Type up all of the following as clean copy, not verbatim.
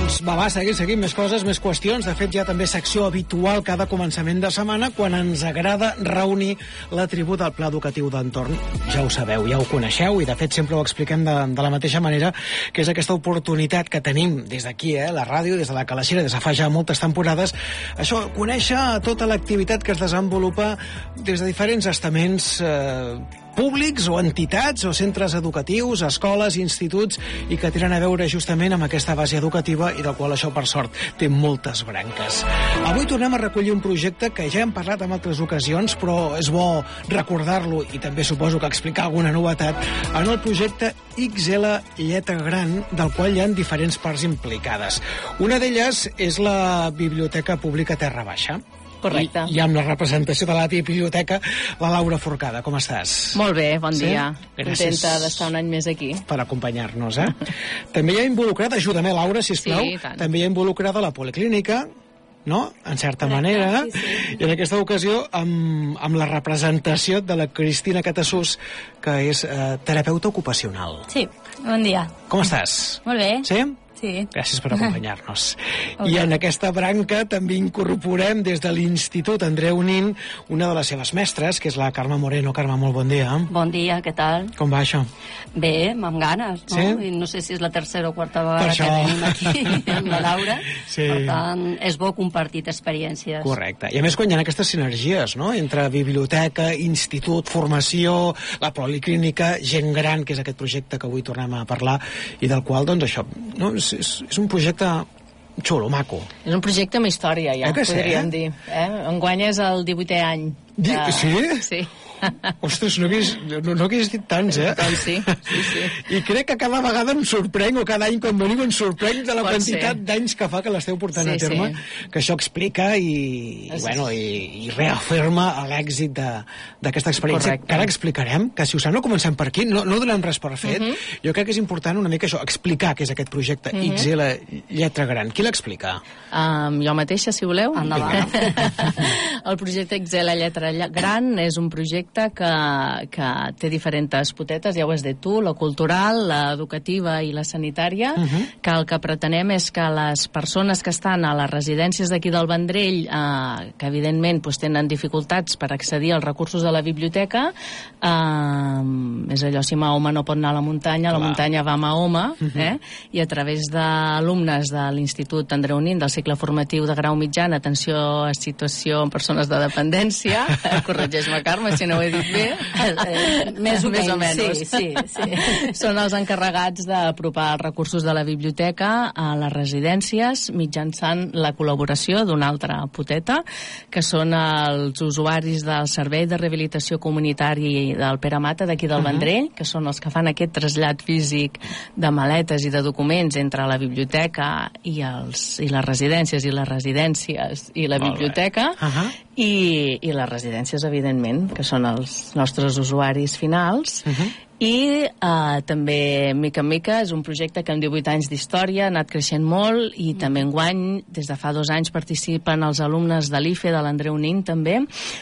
Doncs va, seguim més coses, més qüestions. De fet, ja també secció habitual cada començament de setmana quan ens agrada reunir la tribu del Pla Educatiu d'Entorn. Ja ho sabeu, ja ho coneixeu i de fet sempre ho expliquem de la mateixa manera, que és aquesta oportunitat que tenim des d'aquí, la ràdio, des de la Calaixera, des de fa ja moltes temporades, això, conèixer tota l'activitat que es desenvolupa des de diferents estaments públics o entitats o centres educatius, escoles, instituts, i que tenen a veure justament amb aquesta base educativa i del qual això, per sort, té moltes branques. Avui tornem a recollir un projecte que ja hem parlat en altres ocasions, però és bo recordar-lo i també suposo que explicar alguna novetat en el projecte XL Lletra Gran, del qual hi ha diferents parts implicades. Una d'elles és la Biblioteca Pública Terra Baixa. Correcte. I amb la representació de la biblioteca, la Laura Forcada. Com estàs? Molt bé, bon dia. Gràcies. Contenta d'estar un any més aquí. Per acompanyar-nos, També hi ha involucrada, ajuda'm, Laura, sisplau. Sí, tant. També hi ha involucrada la Policlínica, no? En certa manera. Sí. I en aquesta ocasió amb la representació de la Cristina Catassús, que és terapeuta ocupacional. Sí, bon dia. Com estàs? Molt bé. Sí? Sí. Gràcies per acompanyar-nos. I en aquesta branca també incorporem des de l'Institut Andreu Nin una de les seves mestres, que és la Carme Moreno. Carme, molt bon dia. Bon dia, què tal? Com va això? Bé, amb ganes, no? Sí? I no sé si és la tercera o quarta vegada això. que venim aquí amb la Laura. Sí. Per tant, és bo compartir experiències. Correcte. I a més, quan hi ha aquestes sinergies, no?, entre biblioteca, institut, formació, la policlínica, gent gran, que és aquest projecte que avui tornem a parlar, i del qual, doncs, això, no? És un projecte xulo, maco. És un projecte amb història, ja, podríem dir. Enguany és el 18è any. Sí? Sí. Ostres, no hagués dit tants, Doncs sí. I crec que cada vegada em sorprenc, o cada any quan veniu em sorprenc de la quantitat d'anys que fa que l'esteu portant a terme, que això explica i reafirma l'èxit d'aquesta experiència. Correcte. Que ara explicarem, que si us sembla comencem per aquí, no donem res per fet. Jo crec que és important una mica això, explicar què és aquest projecte XL Lletra Gran. Qui l'explica? Jo mateixa, si voleu. Endavant. El projecte XL Lletra Gran és un projecte que té diferents potetes, ja ho has dit tu, la cultural, l'educativa i la sanitària, que el que pretenem és que les persones que estan a les residències d'aquí del Vendrell, que evidentment tenen dificultats per accedir als recursos de la biblioteca, és allò, si Mahoma no pot anar a la muntanya, la muntanya va a Mahoma, i a través d'alumnes de l'Institut Andreu Nin, del cicle formatiu de grau mitjà en atenció a situació en persones de dependència, corregeix-me, Carme, si no ho he dit bé, més o menys. Sí. Són els encarregats d'apropar els recursos de la biblioteca a les residències mitjançant la col·laboració d'una altra poteta, que són els usuaris del Servei de Rehabilitació Comunitari del Pere Mata d'aquí del Vendrell, que són els que fan aquest trasllat físic de maletes i de documents entre la biblioteca i les residències i les residències i la biblioteca, i les residències, evidentment, que són els nostres usuaris finals, i també, mica en mica, és un projecte que amb 18 anys d'història ha anat creixent molt, i també enguany, des de fa 2 anys, participen els alumnes de l'IFE, de l'Andreu Nin, també,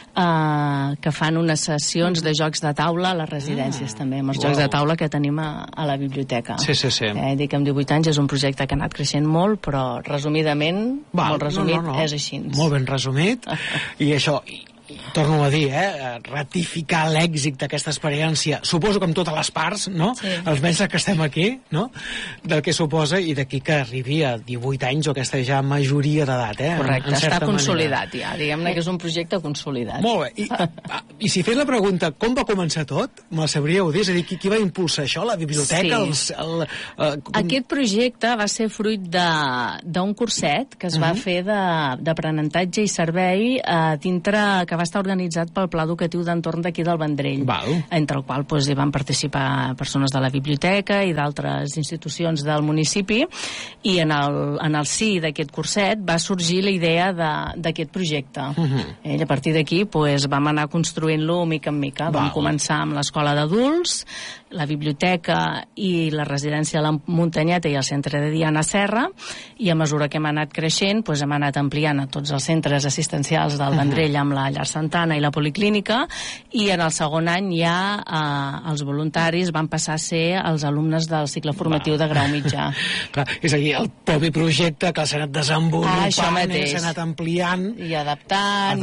que fan unes sessions de jocs de taula a les residències, també, amb els jocs de taula que tenim a la biblioteca. Sí. Dic que amb 18 anys és un projecte que ha anat creixent molt, però resumidament, molt resumit, és així. Molt ben resumit, i això... torno a dir, ratificar l'èxit d'aquesta experiència, suposo que amb totes les parts, no? Sí. Almenys que estem aquí, no? Del que suposa, i d'aquí que arribi a 18 anys o aquesta ja majoria d'edat, Correcte, està consolidat ja, diguem-ne que és un projecte consolidat. Molt bé, i si fes la pregunta, com va començar tot? Me'l sabríeu dir? És a dir, qui va impulsar això? La biblioteca? Aquest projecte va ser fruit d'un curset que es va fer d'aprenentatge i servei dintre, que va estar organitzat pel Pla Educatiu d'Entorn d'aquí del Vendrell, entre el qual hi van participar persones de la biblioteca i d'altres institucions del municipi, i en el si d'aquest curset va sorgir la idea d'aquest projecte. A partir d'aquí vam anar construint-lo mica en mica. Vam començar amb l'escola d'adults, la biblioteca i la residència de la Muntanyeta i el centre de dia a Serra, i a mesura que hem anat creixent hem anat ampliant a tots els centres assistencials del Vendrell amb la llar Santa Anna i la Policlínica, i en el segon any ja els voluntaris van passar a ser els alumnes del cicle formatiu de grau mitjà. Clar, és a dir, el propi projecte que s'ha anat desenvolupant, s'ha anat ampliant i adaptant.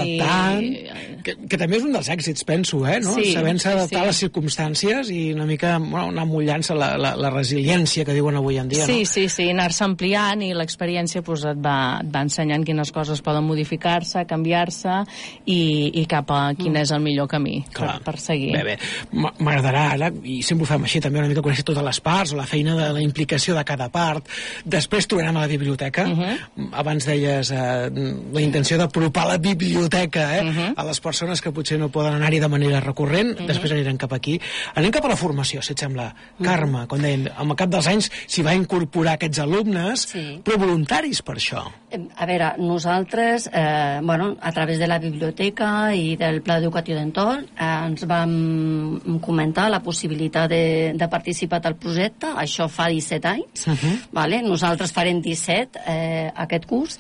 Que també és un dels èxits, penso, no? Sí, sabent-se adaptar a les circumstàncies i una mica anar mullant-se la resiliència que diuen avui en dia. Sí, anar-se ampliant, i l'experiència et va ensenyant quines coses poden modificar-se, canviar-se i cap a quin és el millor camí per seguir. Bé, m'agradarà ara, i sempre ho fem així també, una mica conèixer totes les parts, o la feina de la implicació de cada part. Després tornem a la biblioteca. Abans deies la intenció d'apropar la biblioteca a les persones que potser no poden anar-hi de manera recurrent. Després anirem cap aquí. Anem cap a la formació, si et sembla. Carme, com dèiem, al cap dels anys s'hi va incorporar aquests alumnes, però voluntaris per això. A veure, nosaltres, a través de la biblioteca i del Pla Educatiu d'Entorn, ens vam comentar la possibilitat de participar al projecte. Això fa 17 anys. Nosaltres farem 17 aquest curs.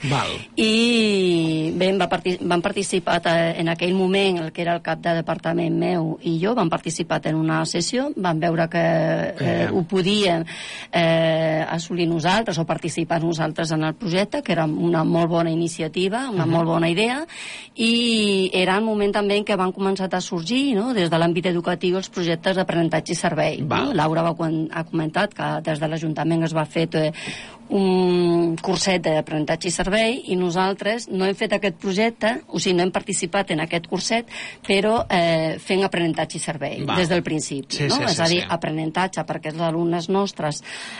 I bé, vam participar en aquell moment, el que era el cap de departament meu i jo, vam participar en una sessió, vam veure que ho podíem assolir nosaltres o participar nosaltres en el projecte, que era una molt bona iniciativa, una molt bona idea, i era el moment també en què van començar a sorgir, des de l'àmbit educatiu, els projectes d'aprenentatge i servei. Laura ha comentat que des de l'Ajuntament es va fer un curset d'aprenentatge i servei, i nosaltres no hem fet aquest projecte, o sigui, no hem participat en aquest curset, però fent aprenentatge i servei des del principi. És a dir, aprenentatge perquè els alumnes nostres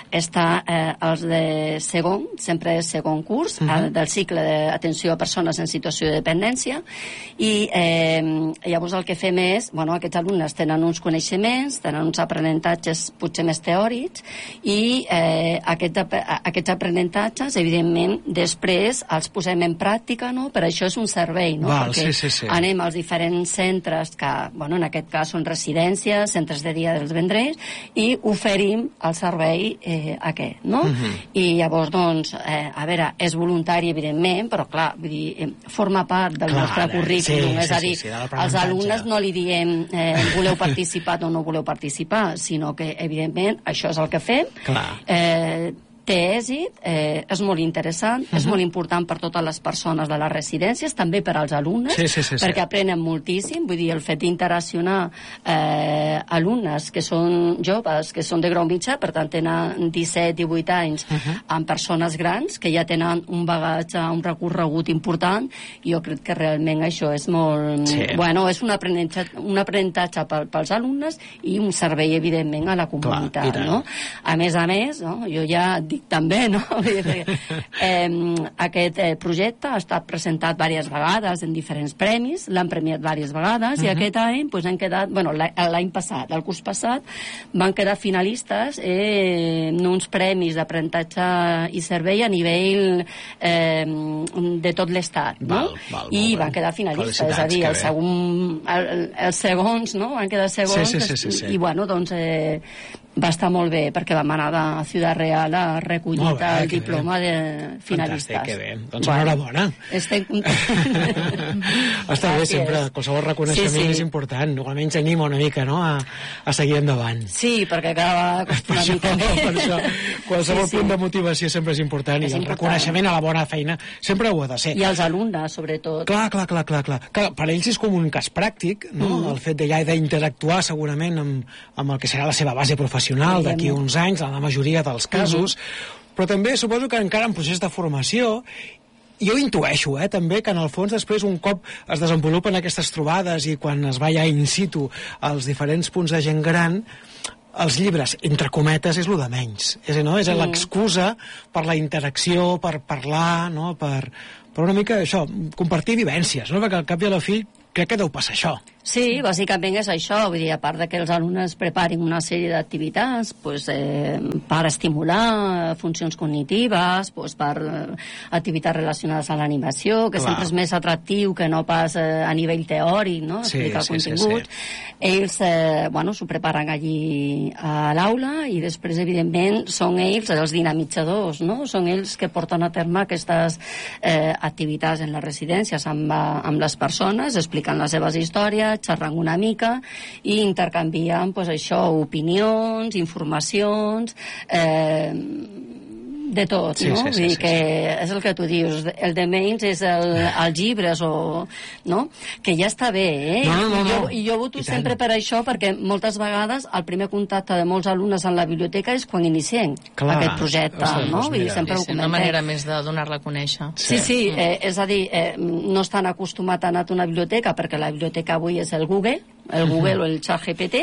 els de segon, sempre és segon curs, del cicle d'atenció a persones en situació de dependència, i llavors el que fem és, aquests alumnes tenen uns coneixements, tenen uns aprenentatges potser més teòrics, i aquests aprenentatges, evidentment, després els posem en pràctica, per això és un servei, perquè anem als diferents centres que, en aquest cas són residències, centres de dia dels vendrers, i oferim el servei aquest, I llavors, a veure, és voluntari, evidentment, però clar, forma part del nostre currículum, és a dir, als alumnes no li diem voleu participar o no voleu participar, sinó que, evidentment, això és el que fem, té èxit, és molt interessant, és molt important per totes les persones de les residències, també per als alumnes, perquè aprenen moltíssim, vull dir, el fet d'interaccionar alumnes que són joves, que són de grau mitjà, per tant tenen 17-18 anys, amb persones grans que ja tenen un bagatge, un recorregut important, i jo crec que realment això és molt... és un aprenentatge pels alumnes i un servei, evidentment, a la comunitat, A més, jo ja dic també, aquest projecte ha estat presentat diverses vegades en diferents premis, l'han premiat diverses vegades, i aquest any han quedat, l'any passat, el curs passat, van quedar finalistes en uns premis d'aprenentatge i servei a nivell de tot l'estat, i van quedar finalistes, és a dir, els segons, van quedar segons, i doncs va estar molt bé, perquè vam anar a Ciutat Real a recollir el diploma de finalistes. Fantàstic, que bé. Doncs enhorabona. Estem contents. Està bé, sempre, qualsevol reconeixement és important, almenys anima una mica, a seguir endavant. Sí, perquè cada vegada costa una mica més. Per això, qualsevol punt de motivació sempre és important, i el reconeixement a la bona feina sempre ho ha de ser. I als alumnes, sobretot. Clar. Per ells és com un cas pràctic, el fet de ja d'interactuar segurament amb el que serà la seva base professional d'aquí uns anys, en la majoria dels casos, però també suposo que encara en procés de formació. Jo intueixo, també, que en el fons després, un cop es desenvolupen aquestes trobades i quan es va ja in situ als diferents punts de gent gran, els llibres, entre cometes, és el de menys. És l'excusa per la interacció, per parlar, per una mica això, compartir vivències, perquè al cap i a la fi crec que deu passar això. Sí, bàsicament és això, vull dir, a part de que els alumnes preparin una sèrie d'activitats per estimular funcions cognitives, per activitats relacionades a l'animació, que sempre és més atractiu que no pas a nivell teòric, no? Explicar el contingut. Ells, s'ho preparen allí a l'aula i després, evidentment, són ells els dinamitzadors, no? Són ells que porten a terme aquestes activitats en les residències amb les persones, explicant les seves històries, xerrant una mica i intercanviant, opinions, informacions, de tot, no? Vull dir que és el que tu dius, el de menys és els llibres, no? Que ja està bé, I jo voto sempre per això, perquè moltes vegades el primer contacte de molts alumnes en la biblioteca és quan iniciem aquest projecte, no? Vull dir, sempre ho comentem. Una manera més de donar-la a conèixer. Sí, és a dir, no estan acostumats a anar a una biblioteca, perquè la biblioteca avui és el Google o el ChatGPT,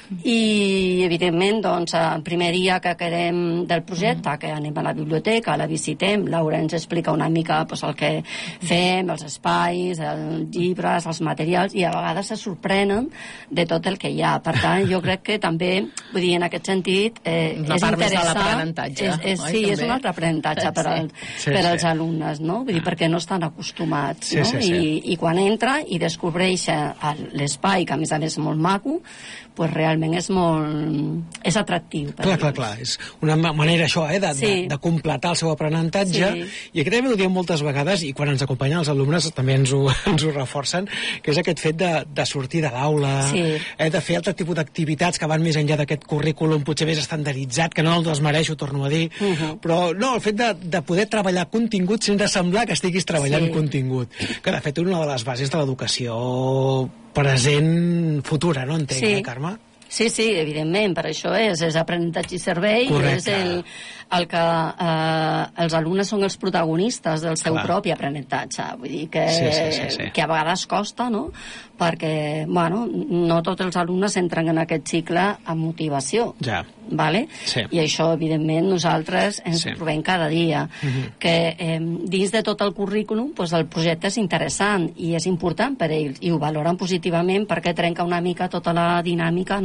i evidentment, doncs, el primer dia que quedem del projecte, que anem a la biblioteca, la visitem, Laura ens explica una mica el que fem, els espais, els llibres, els materials, i a vegades se sorprenen de tot el que hi ha. Per tant, jo crec que també, vull dir, en aquest sentit, és interessant. Sí, és un altre aprenentatge per als alumnes, no? Vull dir, perquè no estan acostumats, no? I quan entra i descobreix l'espai, que a més és molt maco, doncs realment és atractiu. Clar, és una manera això, de completar el seu aprenentatge, i aquí també ho diem moltes vegades, i quan ens acompanyen els alumnes també ens ho reforcen, que és aquest fet de sortir de l'aula, de fer altre tipus d'activitats que van més enllà d'aquest currículum potser més estandarditzat, que no el desmereixo, torno a dir, però no, el fet de poder treballar contingut sense semblar que estiguis treballant contingut, que de fet és una de les bases de l'educació present, futura, no entenc, Carme? Sí, evidentment, per això és aprenentatge i servei, és el que els alumnes són els protagonistes del seu propi aprenentatge, vull dir que a vegades costa, no? Perquè, no tots els alumnes entren en aquest cicle amb motivació, i això, evidentment, nosaltres ens ho provem cada dia, que dins de tot el currículum el projecte és interessant i és important per ells, i ho valoren positivament perquè trenca una mica tota la dinàmica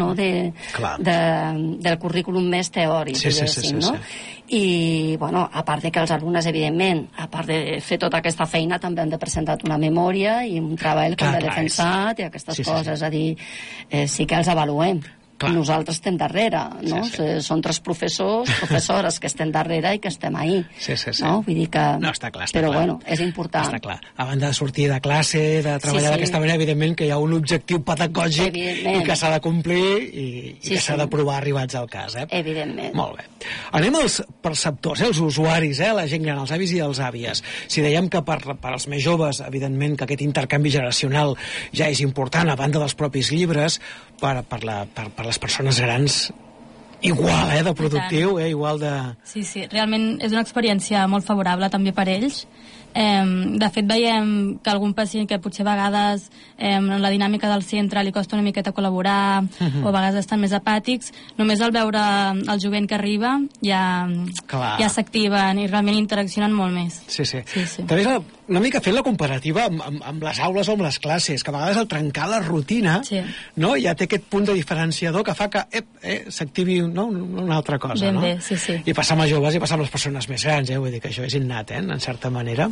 del currículum més teòric, no? I, a part de que els alumnes, evidentment, a part de fer tota aquesta feina, també han de presentar una memòria i un treball que han de defensar i aquestes coses, és a dir, sí que els avaluem. Nosaltres estem darrere, no? Són 3 professores que estem darrere i que estem ahí, no? Vull dir que... No, està clar. Però, és important. Està clar. A banda de sortir de classe, de treballar d'aquesta manera, evidentment que hi ha un objectiu pedagògic i que s'ha de complir i que s'ha de provar arribats al cas, Evidentment. Molt bé. Anem als perceptors, els usuaris, la gent gran, els avis i els àvies. Si dèiem que per als més joves, evidentment, que aquest intercanvi generacional ja és important, a banda dels propis llibres, per les persones grans igual, de productiu, igual de... Sí, realment és una experiència molt favorable també per ells. De fet, veiem que algun pacient que potser a vegades en la dinàmica del centre li costa una miqueta col·laborar o a vegades estan més apàtics, només al veure el jovent que arriba ja s'activen i realment interaccionen molt més. Sí. També és una mica fent la comparativa amb les aules o amb les classes, que a vegades al trencar la rutina ja té aquest punt de diferenciador que fa que s'activi una altra cosa. Ben bé, sí. I passa amb els joves i passa amb les persones més grans, vull dir que això és innat, en certa manera.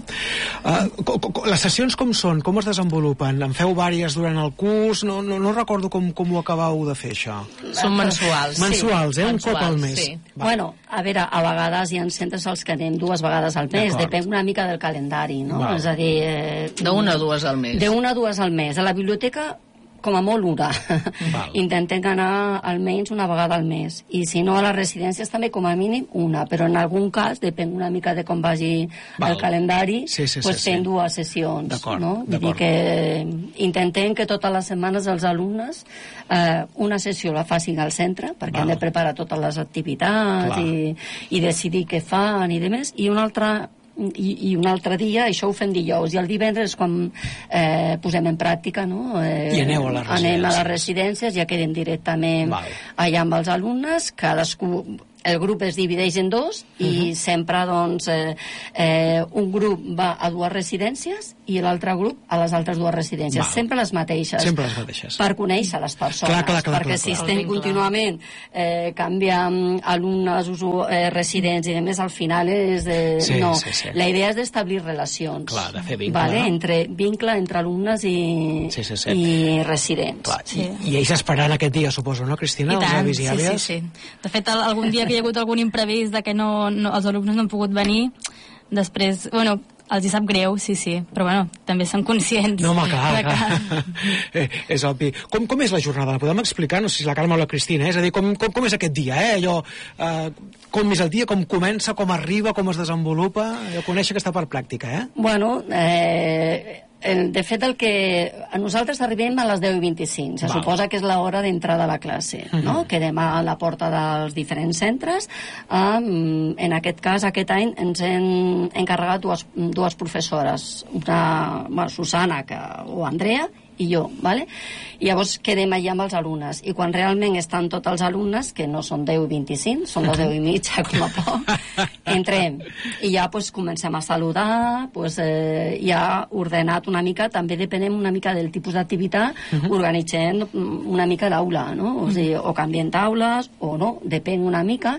Les sessions com són? Com es desenvolupen? En feu vàries durant el curs? No recordo com ho acabeu de fer, això. Són mensuals. Mensuals, un cop al mes. Bueno, a veure, a vegades hi ha centres als que anem 2 vegades al mes, depèn una mica del calendari, no? És a dir... De 1 a 2 al mes. De 1 a 2 al mes. A la biblioteca, com a molt una. Intentem anar almenys una vegada al mes. I si no, a les residències també com a mínim una, però en algun cas, depèn una mica de com vagi el calendari, fem 2 sessions. No? Vull dir que intentem que totes les setmanes els alumnes una sessió la facin al centre, perquè han de preparar totes les activitats i decidir què fan i demés, i un altre dia, això ho fem dijous, i el divendres quan posem en pràctica, no? I aneu a les residències. Anem a les residències, ja quedem directament allà amb els alumnes, cadascú el grup es divideix en dos i sempre doncs, un grup va a dues residències i l'altre grup a les altres dues residències. Sempre les mateixes. Per conèixer les persones. Perquè si estem contínuament canviant alumnes, residents i demés, al final és de... No, la idea és d'establir relacions. Clar, de fer vincle. Vincle entre alumnes i residents. I ells esperant aquest dia, suposo, no, Cristina? Els avis i àvies? Sí. De fet, algun dia que hi ha hagut algun imprevist de que els alumnes no han pogut venir, després, bueno, els hi sap greu, sí, però bueno, també són conscients. No, home, clar. És obvi. Com és la jornada? La podem explicar? No sé si la Carme o la Cristina, és a dir, com és aquest dia, com és el dia, com comença, com arriba, com es desenvolupa? Jo coneixo aquesta part pràctica, Bueno, de fet, el que a nosaltres arribem a les 10:25. Se suposa que és l'hora d'entrada a la classe, no? Quedem a la porta dels diferents centres. En aquest cas, aquest any ens hem encarregat dues professores, una Susana o Andrea i jo, ¿vale? I llavors quedem allà amb els alumnes, i quan realment estan tots els alumnes, que no són 10:25, són les 10:30 com a poc, entrem i ja pues, comencem a saludar, pues, ja ordenat una mica, també depenem una mica del tipus d'activitat, organitzem una mica l'aula, no? O sigui, o canviem taules o no, depèn una mica,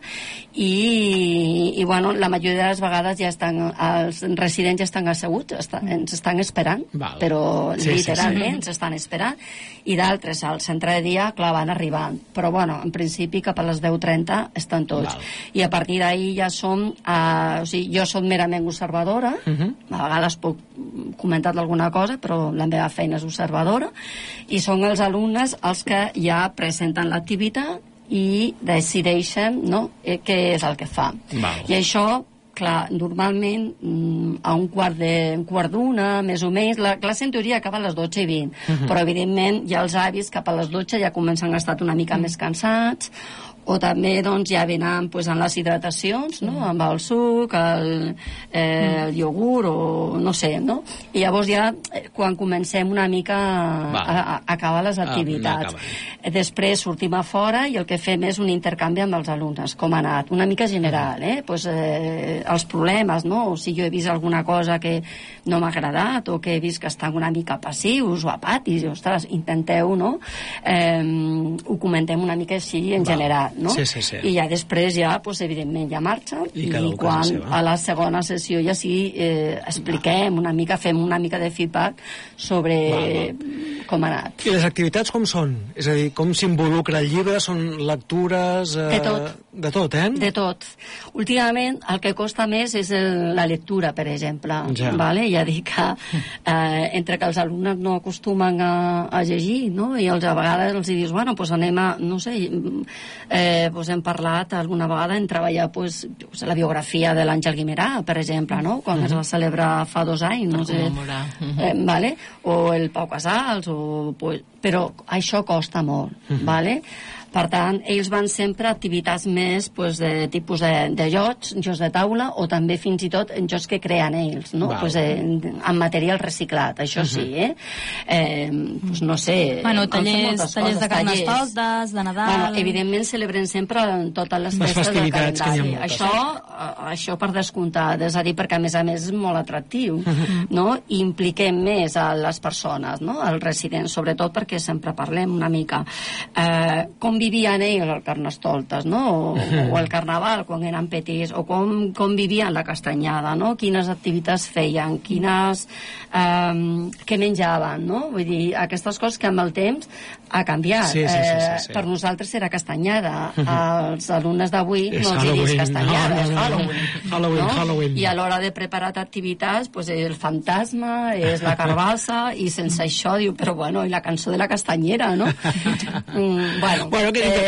i bueno, la majoria de les vegades ja estan, els residents ja estan asseguts, ens estan esperant, però literalment ens estan esperant, i d'altres al centre de dia, clar, van arribant, però bueno, en principi cap a les 10:30 estan tots, i a partir d'ahir ja som, o sigui, jo soc merament observadora, a vegades puc comentar alguna cosa, però la meva feina és observadora, i són els alumnes els que ja presenten l'activitat i decideixen, no?, què és el que fa. I això, clar, normalment a un quart d'una, més o menys, la classe en teoria acaba a les 12:20, però evidentment ja els avis cap a les 12 ja comencen a estar una mica més cansats, o també doncs, ja venen pues, en les hidratacions, no? Amb el suc, el iogurt, o no sé, no? I llavors ja, quan comencem una mica a acabar les activitats, després sortim a fora i el que fem és un intercanvi amb els alumnes, com ha anat, una mica general, pues, els problemes, no? O si jo he vist alguna cosa que no m'ha agradat, o que he vist que estan una mica passius o apatis, i ostres, intenteu, no? Ho comentem una mica així en general, no? I ja després ja, pues, evidentment ja marxen, i quan a la segona sessió ja sí expliquem una mica, fem una mica de feedback sobre com ha anat. I les activitats com són? És a dir, com s'involucra el llibre? Són lectures? De tot. De tot, De tot. Últimament el que costa més és la lectura, per exemple. Vale? Ja dic que entre que els alumnes no acostumen a llegir, no? I a vegades els dius, bueno, pues anem a, no sé, pues hem parlat alguna vegada en treballar pues, la biografia de l'Àngel Guimerà, per exemple, no? Quan es va celebrar fa 2 anys, no sé, vale? O el Pau Casals, pues, però això costa molt, vale? Per tant, ells van sempre a activitats més pues, de tipus de jocs de taula, o també fins i tot en jocs que creen ells, no? Pues, amb material reciclat, això sí, pues, no sé... Bueno, tallers de carnestoltes, de Nadal... Bueno, evidentment celebrem sempre totes les festes del calendari. Això per descomptat, és a dir, perquè a més és molt atractiu, no? I impliquem més a les persones, no? Als residents, sobretot perquè sempre parlem una mica com vivien ells el Carnestoltes, no? O el Carnaval, quan eren petits, o com vivien la castanyada, no? Quines activitats feien, què menjaven, no? Vull dir, aquestes coses que amb el temps ha canviat. Per nosaltres era castanyada. Els alumnes d'avui no els dius castanyada, és Halloween. I a l'hora de preparar activitats, el fantasma, és la carbassa, i sense això diu, però bueno, i la cançó de la castanyera, no? Bueno,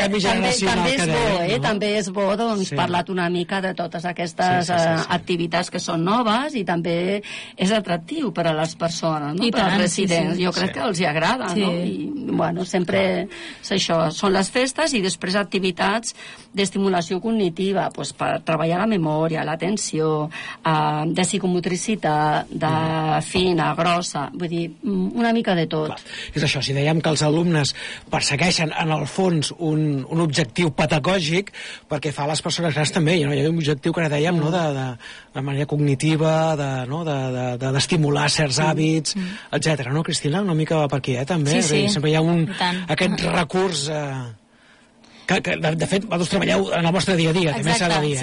també és bo doncs, parlar una mica de totes aquestes activitats que són noves, i també és atractiu per a les persones, no? Per als residents. Jo crec que els hi agrada, no? I bueno, sempre és això, són les festes, i després activitats d'estimulació cognitiva, pues, per treballar la memòria, l'atenció, de psicomotricitat, de fina, grossa, vull dir, una mica de tot. És això, si dèiem que els alumnes persegueixen en el fons un objectiu pedagògic perquè fa a les persones grans també, no? Hi ha un objectiu que ara dèiem, no? de manera cognitiva, d'estimular certs hàbits, etc. No, Cristina? Una mica va per aquí, també. Sí. Sempre hi ha aquest recurs... que de fet vosaltres treballeu en el vostre dia a dia, també s'ha de dir,